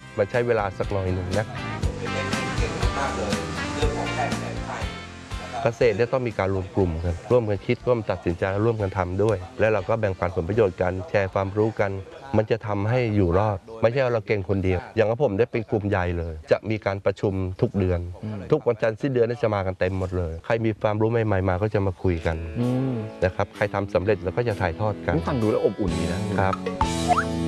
มันใช้เวลาสักหน่อยหนึ่งนะเกษตรเนี่ยต้องมีการรวมกลุ่มกันร่วมกันคิดร่วมตัดสินใจร่วมกันทำด้วยแล้วเราก็แบ่งปันผลประโยชน์กันแชร์ความรู้กันมันจะทำให้อยู่รอดไม่ใช่เราเก่งคนเดียวอย่างผมได้เป็นกลุ่มใหญ่เลยจะมีการประชุมทุกเดือนทุกวันจันทร์สิ้นเดือนจะมากันเต็มหมดเลยใครมีความรู้ใหม่ๆมาก็จะมาคุยกันนะครับใครทำสำเร็จเราก็จะถ่ายทอดกันฟังดูแล้วอบอุ่นดีนะครับ